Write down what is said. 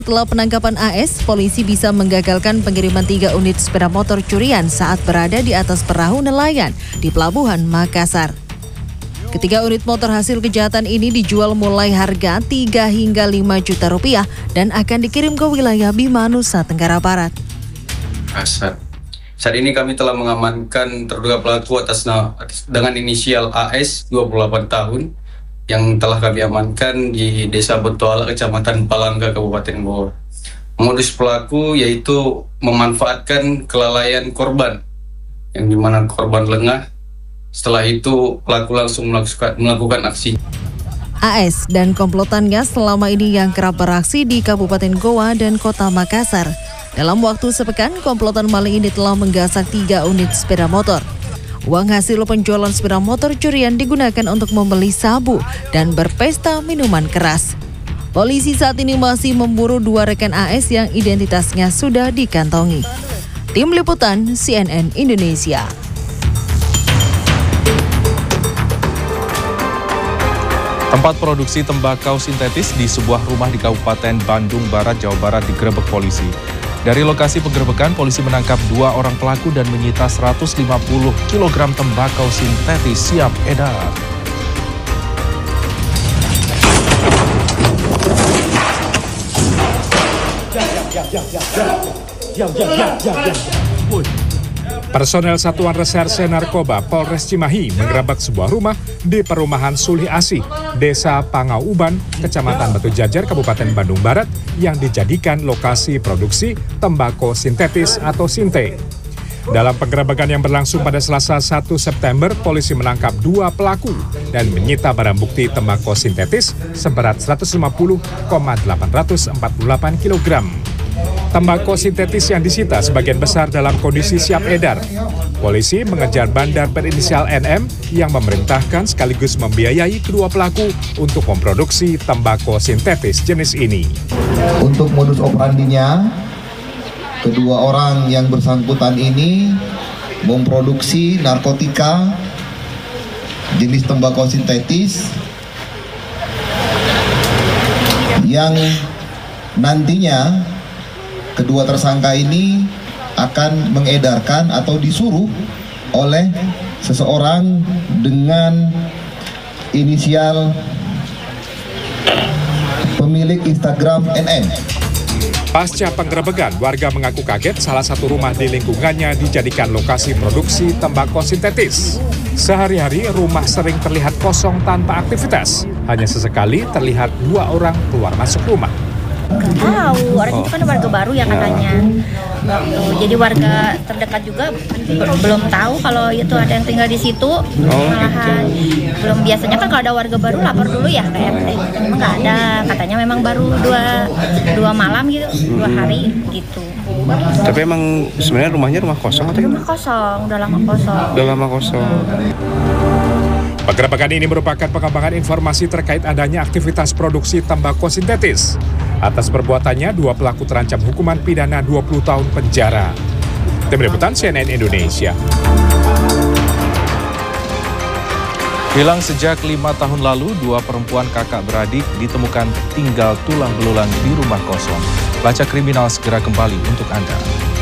Setelah penangkapan AS, polisi bisa menggagalkan pengiriman 3 unit sepeda motor curian saat berada di atas perahu nelayan di Pelabuhan Makassar. Ketiga unit motor hasil kejahatan ini dijual mulai harga 3 hingga 5 juta rupiah dan akan dikirim ke wilayah Bima, Nusa Tenggara Barat. Saat ini kami telah mengamankan terduga pelaku dengan inisial AS 28 tahun yang telah kami amankan di Desa Betuala, Kecamatan Palangga, Kabupaten Goa. Modus pelaku yaitu memanfaatkan kelalaian korban, yang dimana korban lengah. Setelah itu pelaku langsung melakukan aksi. AS dan komplotannya selama ini yang kerap beraksi di Kabupaten Goa dan Kota Makassar. Dalam waktu sepekan, komplotan maling ini telah menggasak 3 unit sepeda motor. Uang hasil penjualan sepeda motor curian digunakan untuk membeli sabu dan berpesta minuman keras. Polisi saat ini masih memburu 2 rekan AS yang identitasnya sudah dikantongi. Tim Liputan CNN Indonesia. Tempat produksi tembakau sintetis di sebuah rumah di Kabupaten Bandung Barat, Jawa Barat digerebek polisi. Dari lokasi penggerebekan, polisi menangkap 2 orang pelaku dan menyita 150 kg tembakau sintetis siap edar. Personel Satuan Reserse Narkoba Polres Cimahi menggerebek sebuah rumah di Perumahan Sulih Asih, Desa Pangauban, Kecamatan Batu Jajar, Kabupaten Bandung Barat yang dijadikan lokasi produksi tembakau sintetis atau sinte. Dalam penggerebekan yang berlangsung pada Selasa 1 September, polisi menangkap 2 pelaku dan menyita barang bukti tembakau sintetis seberat 150,848 kg. Tembakau sintetis yang disita sebagian besar dalam kondisi siap edar. Polisi mengejar bandar berinisial NM yang memerintahkan sekaligus membiayai kedua pelaku untuk memproduksi tembakau sintetis jenis ini. Untuk modus operandinya, kedua orang yang bersangkutan ini memproduksi narkotika jenis tembakau sintetis yang nantinya kedua tersangka ini akan mengedarkan atau disuruh oleh seseorang dengan inisial pemilik Instagram NN. Pasca penggerebekan, warga mengaku kaget salah satu rumah di lingkungannya dijadikan lokasi produksi tembakau sintetis. Sehari-hari rumah sering terlihat kosong tanpa aktivitas. Hanya sesekali terlihat 2 orang keluar masuk rumah. Nggak tahu, orang itu kan warga baru ya katanya. Jadi warga terdekat juga belum tahu kalau itu ada yang tinggal di situ. Malahan belum, biasanya kan kalau ada warga baru lapor dulu ya ke RT. Nggak ada, katanya memang baru dua malam gitu, 2 hari gitu. Tapi emang sebenarnya rumahnya rumah kosong atau gimana? Rumah kosong, udah lama kosong. Udah lama kosong. Penggerebekan ini merupakan pengembangan informasi terkait adanya aktivitas produksi tembakau sintetis. Atas perbuatannya, 2 pelaku terancam hukuman pidana 20 tahun penjara. Tim Liputan CNN Indonesia. Hilang sejak 5 tahun lalu, 2 perempuan kakak beradik ditemukan tinggal tulang belulang di rumah kosong. Lacak kriminal segera kembali untuk Anda.